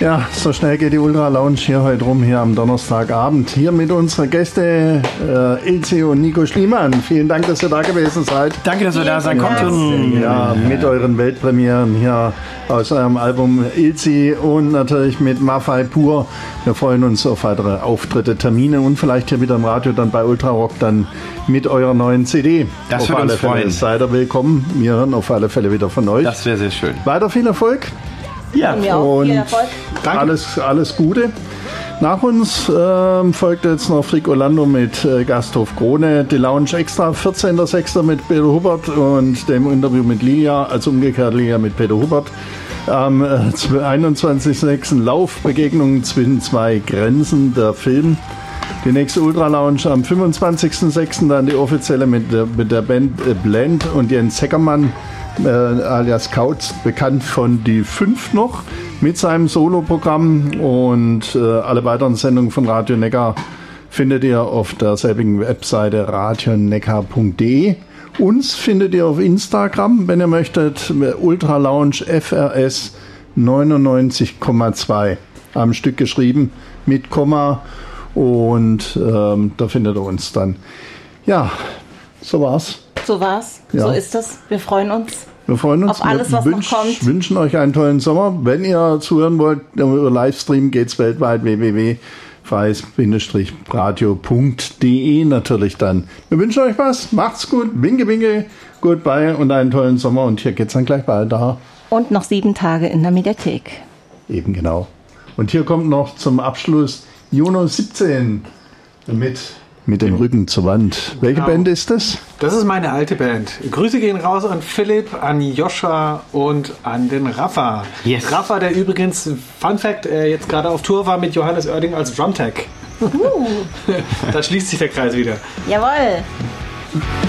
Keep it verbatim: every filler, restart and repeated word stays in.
Ja, so schnell geht die Ultra Lounge hier heute rum, hier am Donnerstagabend. Hier mit unseren Gästen äh, Ilse und Nico Schliemann. Vielen Dank, dass ihr da gewesen seid. Danke, dass wir da sein konnten. Ja, mit euren Weltpremieren hier aus eurem Album Ilse und natürlich mit Maffei Pur. Wir freuen uns auf weitere Auftritte, Termine und vielleicht hier wieder im Radio, dann bei Ultra Rock, dann mit eurer neuen C D. Das auf würde alle uns Fälle freuen. Seid ihr willkommen. Wir hören auf alle Fälle wieder von euch. Das wäre sehr schön. Weiter viel Erfolg. Ja, mir auch. Und Viel Erfolg. Danke. Alles, alles Gute. Nach uns ähm, folgt jetzt noch Frick Orlando mit äh, Gasthof Krone, die Lounge Extra, vierzehnter sechster mit Peter Hubert und dem Interview mit Lilia, also umgekehrt Lilia mit Peter Hubert. Am äh, einundzwanzigsten sechsten Laufbegegnungen zwischen zwei Grenzen, der Film. Die nächste Ultra Lounge am fünfundzwanzigsten sechsten dann die offizielle mit der, mit der Band äh, Blend und Jens Heckermann. Äh, alias Kautz, bekannt von Die Fünf noch, mit seinem Soloprogramm und äh, alle weiteren Sendungen von Radio Neckar findet ihr auf derselbigen Webseite radioneckar punkt de. Uns findet ihr auf Instagram, wenn ihr möchtet, Ultra Lounge F R S neunundneunzig Komma zwei am Stück geschrieben mit Komma und ähm, da findet ihr uns dann. Ja, so war's. So war's. Ja. So ist es. Wir freuen uns. Wir freuen uns Auf alles, was wir noch kommt. wünschen euch einen tollen Sommer. Wenn ihr zuhören wollt, über Livestream geht's weltweit w w w punkt freies radio punkt de natürlich dann. Wir wünschen euch was. Macht's gut. Winke, winke. Goodbye und einen tollen Sommer. Und hier geht's dann gleich weiter. Und noch sieben Tage in der Mediathek. Eben genau. Und hier kommt noch zum Abschluss Juno siebzehn mit Mit dem Rücken zur Wand. Welche Genau. Band ist das? Das ist meine alte Band. Grüße gehen raus an Philipp, an Joscha und an den Rafa. Yes. Rafa, der übrigens, Fun Fact, äh, jetzt gerade auf Tour war mit Johannes Oerding als Drumtech. Uh, Da schließt sich der Kreis wieder. jawohl.